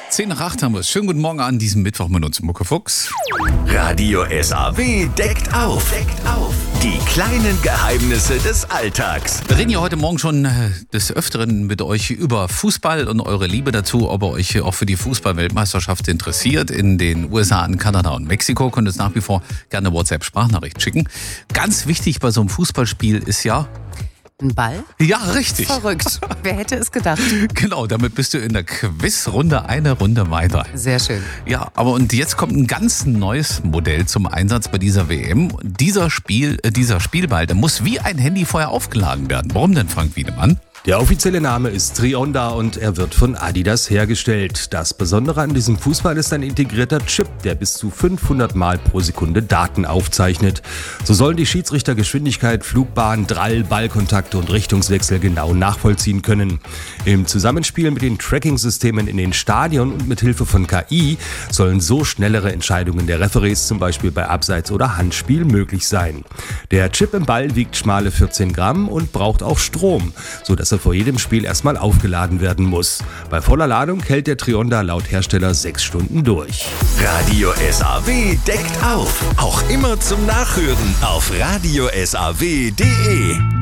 7:10 haben wir es. Schönen guten Morgen an diesem Mittwoch mit uns, Muckefuchs. Radio SAW deckt auf. Die kleinen Geheimnisse des Alltags. Wir reden ja heute Morgen schon des Öfteren mit euch über Fußball und eure Liebe dazu, ob ihr euch auch für die Fußball-Weltmeisterschaft interessiert. In den USA, in Kanada und Mexiko könnt ihr nach wie vor gerne WhatsApp-Sprachnachricht schicken. Ganz wichtig bei so einem Fußballspiel ist ja... Ein Ball? Ja, richtig. Verrückt. Wer hätte es gedacht? Genau, damit bist du in der Quizrunde eine Runde weiter. Sehr schön. Ja, aber und jetzt kommt ein ganz neues Modell zum Einsatz bei dieser WM. Dieser Spielball, der muss wie ein Handy vorher aufgeladen werden. Warum denn, Frank Wiedemann? Der offizielle Name ist Trionda und er wird von Adidas hergestellt. Das Besondere an diesem Fußball ist ein integrierter Chip, der bis zu 500 Mal pro Sekunde Daten aufzeichnet. So sollen die Schiedsrichter Geschwindigkeit, Flugbahn, Drall, Ballkontakte und Richtungswechsel genau nachvollziehen können. Im Zusammenspiel mit den Tracking-Systemen in den Stadien und mit Hilfe von KI sollen so schnellere Entscheidungen der Referees, zum Beispiel bei Abseits- oder Handspiel, möglich sein. Der Chip im Ball wiegt schmale 14 Gramm und braucht auch Strom, sodass er vor jedem Spiel erstmal aufgeladen werden muss. Bei voller Ladung hält der Trionda laut Hersteller 6 Stunden durch. Radio SAW deckt auf. Auch immer zum Nachhören auf radiosaw.de.